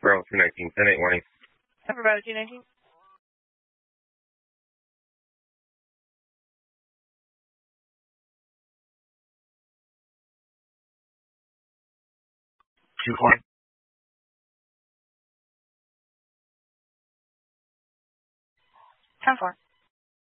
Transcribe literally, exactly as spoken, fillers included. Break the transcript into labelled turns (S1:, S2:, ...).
S1: Bravo two nineteen, ten eight warning.
S2: Bravo two nineteen.
S1: Two four.
S2: ten four.